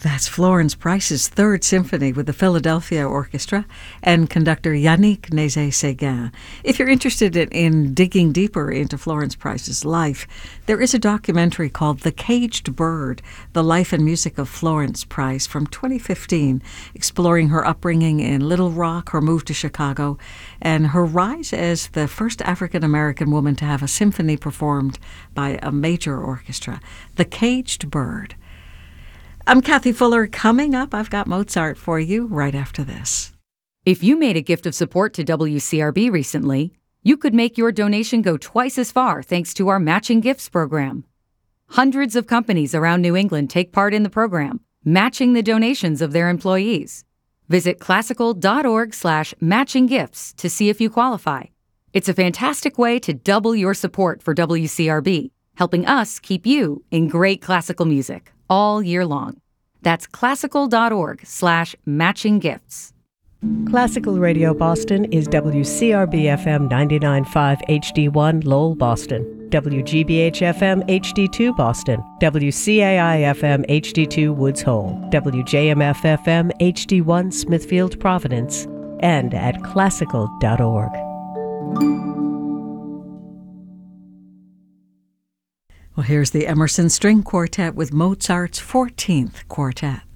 That's Florence Price's Third Symphony with the Philadelphia Orchestra and conductor Yannick Nézet-Séguin. If you're interested in digging deeper into Florence Price's life, there is a documentary called The Caged Bird, The Life and Music of Florence Price from 2015, exploring her upbringing in Little Rock, her move to Chicago, and her rise as the first African-American woman to have a symphony performed by a major orchestra. The Caged Bird. I'm Kathy Fuller. Coming up, I've got Mozart for you right after this. If you made a gift of support to WCRB recently, you could make your donation go twice as far thanks to our Matching Gifts program. Hundreds of companies around New England take part in the program, matching the donations of their employees. Visit classical.org/matchinggifts to see if you qualify. It's a fantastic way to double your support for WCRB, helping us keep you in great classical music all year long. That's classical.org/matchinggifts. Classical Radio Boston is WCRB-FM 99.5 HD1 Lowell, Boston, WGBH-FM HD2 Boston, WCAI-FM HD2 Woods Hole, WJMF-FM HD1 Smithfield, Providence, and at classical.org. Well, here's the Emerson String Quartet with Mozart's 14th Quartet.